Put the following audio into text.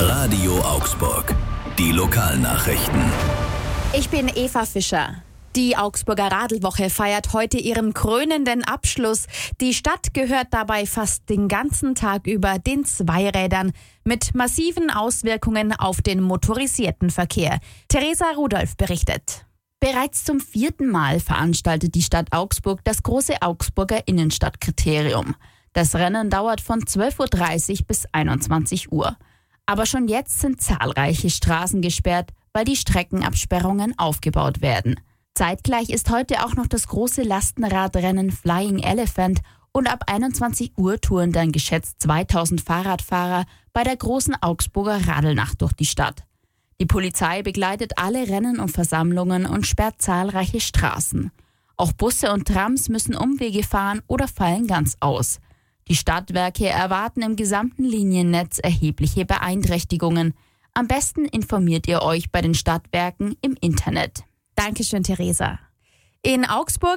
Radio Augsburg. Die Lokalnachrichten. Ich bin Eva Fischer. Die Augsburger Radlwoche feiert heute ihren krönenden Abschluss. Die Stadt gehört dabei fast den ganzen Tag über den Zweirädern mit massiven Auswirkungen auf den motorisierten Verkehr. Theresa Rudolph berichtet. Bereits zum 4. Mal veranstaltet die Stadt Augsburg das große Augsburger Innenstadtkriterium. Das Rennen dauert von 12:30 Uhr bis 21 Uhr. Aber schon jetzt sind zahlreiche Straßen gesperrt, weil die Streckenabsperrungen aufgebaut werden. Zeitgleich ist heute auch noch das große Lastenradrennen Flying Elephant und ab 21 Uhr touren dann geschätzt 2000 Fahrradfahrer bei der großen Augsburger Radelnacht durch die Stadt. Die Polizei begleitet alle Rennen und Versammlungen und sperrt zahlreiche Straßen. Auch Busse und Trams müssen Umwege fahren oder fallen ganz aus. Die Stadtwerke erwarten im gesamten Liniennetz erhebliche Beeinträchtigungen. Am besten informiert ihr euch bei den Stadtwerken im Internet. Dankeschön, Theresa. In Augsburg